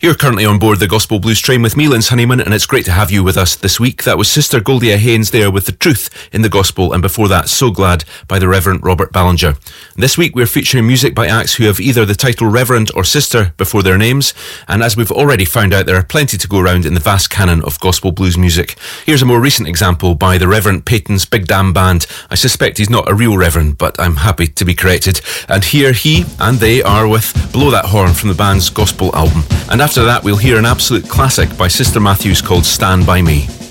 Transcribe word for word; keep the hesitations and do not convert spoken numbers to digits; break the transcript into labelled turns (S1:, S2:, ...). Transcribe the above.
S1: You're currently on board the Gospel Blues train with me, Linz Honeyman, and it's great to have you with us this week. That was Sister Goldia Haynes there with The Truth in the Gospel, and before that, So Glad by the Reverend Robert Ballinger. This week we're featuring music by acts who have either the title Reverend or Sister before their names, and as we've already found out, there are plenty to go around in the vast canon of Gospel Blues music. Here's a more recent example by the Reverend Peyton's Big Damn Band. I suspect he's not a real Reverend, but I'm happy to be corrected. And here he and they are with Blow That Horn from the band's Gospel album. And after that, we'll hear an absolute classic by Sister Matthews called Stand By Me.